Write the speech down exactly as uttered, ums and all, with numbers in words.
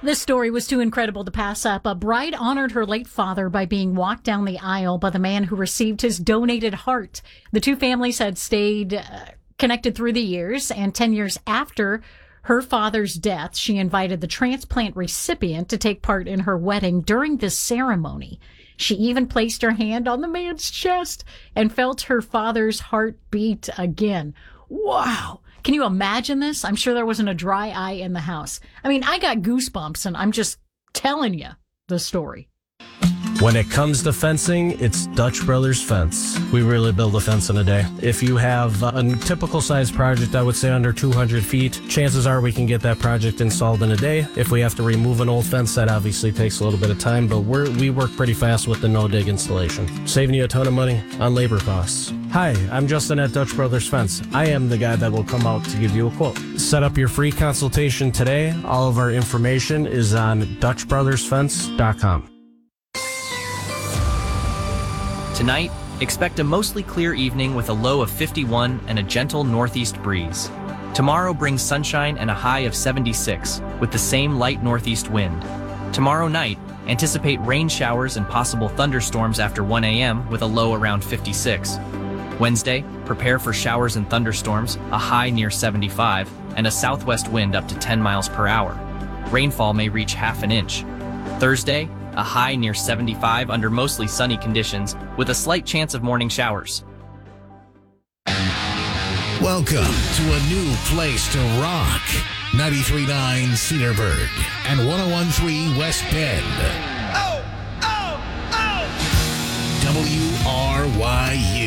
This story was too incredible to pass up. A bride honored her late father by being walked down the aisle by the man who received his donated heart. The two families had stayed uh, connected through the years, and ten years after her father's death, she invited the transplant recipient to take part in her wedding during this ceremony. She even placed her hand on the man's chest and felt her father's heart beat again. Wow. Can you imagine this? I'm sure there wasn't a dry eye in the house. I mean, I got goosebumps, and I'm just telling you the story. When it comes to fencing, it's Dutch Brothers Fence. We really build a fence in a day. If you have a typical size project, I would say under two hundred feet, chances are we can get that project installed in a day. If we have to remove an old fence, that obviously takes a little bit of time, but we're, we work pretty fast with the no-dig installation, saving you a ton of money on labor costs. Hi, I'm Justin at Dutch Brothers Fence. I am the guy that will come out to give you a quote. Set up your free consultation today. All of our information is on dutch brothers fence dot com. Tonight, expect a mostly clear evening with a low of fifty-one and a gentle northeast breeze. Tomorrow brings sunshine and a high of seventy-six, with the same light northeast wind. Tomorrow night, anticipate rain showers and possible thunderstorms after one a.m. with a low around fifty-six. Wednesday, prepare for showers and thunderstorms, a high near seventy-five, and a southwest wind up to ten miles per hour. Rainfall may reach half an inch. Thursday, a high near seventy-five under mostly sunny conditions, with a slight chance of morning showers. Welcome to a new place to rock. ninety-three point nine Cedarburg and one oh one point three West Bend. Oh, oh, oh! W R Y U.